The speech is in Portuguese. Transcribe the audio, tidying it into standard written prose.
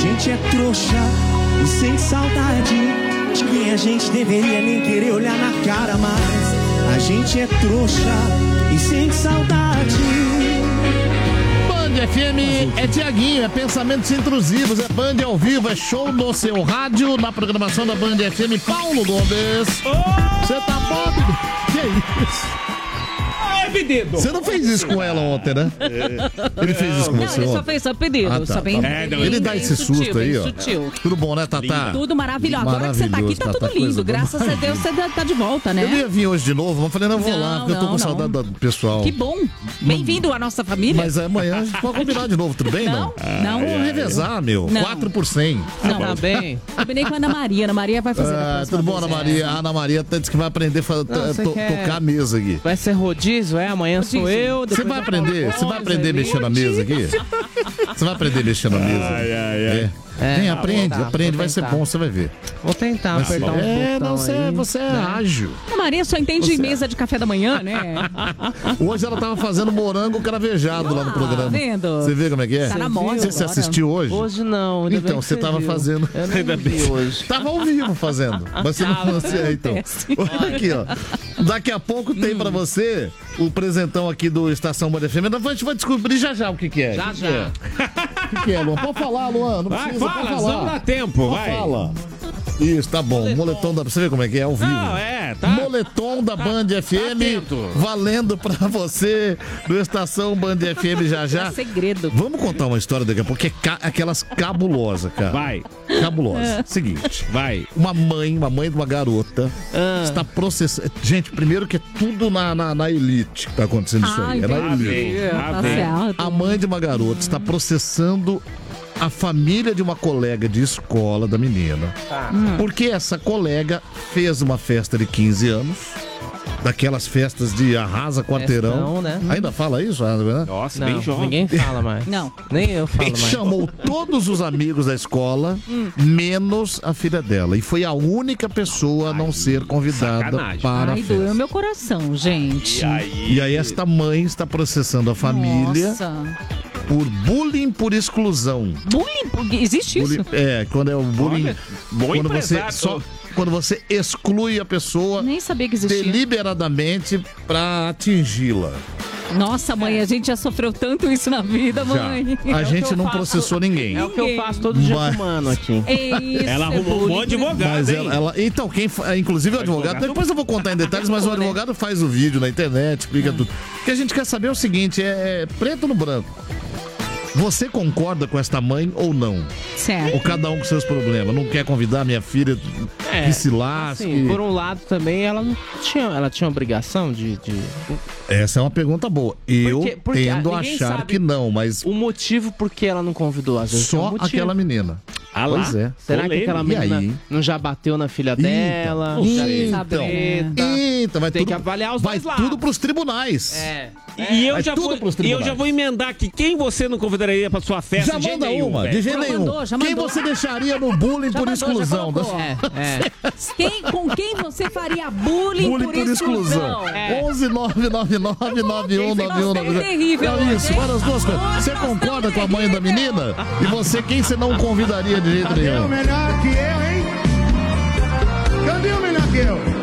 gente é trouxa e sente saudade de quem a gente deveria nem querer olhar na cara mais. A gente é trouxa e sente saudade. Band FM é Tiaguinho, é pensamentos intrusivos, é Band ao vivo, é show no seu rádio, na programação da Band FM. Paulo Gomes. Você tá bom? Que isso? Pedido. Você não fez isso com ela ontem, né? Ele fez isso com você Ele ontem? só fez só pedido. Ah, tá, só bem, tá. Ele dá esse susto aí, ó. Sutil. Tudo bom, né, Tatá? Tudo maravilhoso. Agora que você tá aqui, tá tudo lindo. Graças a Deus você tá de volta, né? Eu ia vir hoje de novo, mas falei, não, eu vou lá, porque eu tô com saudade do pessoal. Que bom. Bem-vindo à nossa família. Mas amanhã a gente pode combinar de novo, tudo bem, não? Não. Vamos revezar, meu. Não. 4 por 100. Não, tá bem. Combinei com a Ana Maria. Ana Maria vai fazer. Tudo bom, Ana Maria? A Ana Maria disse que vai aprender a tocar a mesa aqui. Vai ser rodízio, Amanhã sou eu. Você vai aprender? Você vai aprender a mexer na mesa aqui? Você vai aprender a mexer na mesa? Vem, aprende, vai ser bom, você vai ver. Vou tentar apertar um botão aí. Você é ágil. A Maria só entende mesa de café da manhã, né? Hoje ela tava fazendo morango cravejado lá no programa. Tá vendo? Você vê como é que é? Tá na moda Você assistiu hoje? Hoje não. Então, você tava fazendo. Eu não vi hoje. Tava ao vivo fazendo. Mas você não você então. Aqui, ó. Daqui a pouco tem pra você o presentão aqui do Estação Band FM. A gente vai descobrir já o que é. Já. O que é, Luan? Pode falar, Luan. Não precisa, Fala, pode falar. não dá tempo, vai. Fala. Isso, tá bom. Moletom da... Você vê como é que é? Ao vivo. Não, tá. Moletom da Band FM, valendo pra você do Estação Band FM já. É segredo. Vamos contar uma história daqui a pouco, que é aquelas cabulosas, cara. Vai. Cabulosa. Seguinte. Vai. Uma mãe de uma garota está processando... Gente, primeiro que é tudo na elite que tá acontecendo isso aí. É na elite. Tá certo. A mãe de uma garota está processando a família de uma colega de escola da menina. Porque essa colega fez uma festa de 15 anos, daquelas festas de arrasa quarteirão. Festão, né? Ainda fala isso? Né? Nossa, Não, bem jovem. ninguém fala mais. Não. Nem eu falo mais. Chamou todos os amigos da escola, menos a filha dela. E foi a única pessoa a não ser convidada sacanagem. para a Ai, doeu festa. meu coração, gente. E aí esta mãe está processando a família Nossa. por bullying por exclusão. Bullying? Existe isso? Quando é o bullying. Olha, bom quando você empresário. quando você exclui a pessoa Nem sabia que existia. deliberadamente para atingi-la. Nossa, mãe, a gente já sofreu tanto isso na vida, mãe. A gente não processou ninguém. É o que eu faço todo dia Mas- com o mano aqui. É isso. Ela arrumou um bom advogado, Mas hein? então, inclusive o advogado, depois eu vou contar em detalhes, mas o advogado faz o vídeo na internet, explica tudo. O que a gente quer saber é o seguinte, é preto no branco. Você concorda com esta mãe ou não? Certo. Ou cada um com seus problemas? Não quer convidar minha filha que se lasque? Assim, por um lado também, ela tinha obrigação de... Essa é uma pergunta boa. Eu Porque tendo a ninguém achar sabe que não, mas o motivo por que ela não convidou. Às vezes tem um só motivo. aquela menina. Ah lá. Pois é. Será que aquela E aí? menina não já bateu na filha dela? Não Já sei. fez treta? Eita, vai Tem tudo, que avaliar os vai dois lados. tudo pros tribunais. E eu Vai já tudo pros vou, e eu tribunais. já vou emendar aqui. Quem você não convidaria pra sua festa Já de jeito manda nenhum, uma, velho? de jeito Já nenhum. mandou, já Quem mandou. você deixaria no bullying por mandou, já exclusão? colocou. Com quem você faria bullying, Bullying por por exclusão. 11 999 É terrível, É isso, né? para as duas coisas. Você concorda com a mãe da menina? E você, quem você não convidaria de jeito nenhum? Melhor que eu, hein? Cadê o melhor que eu?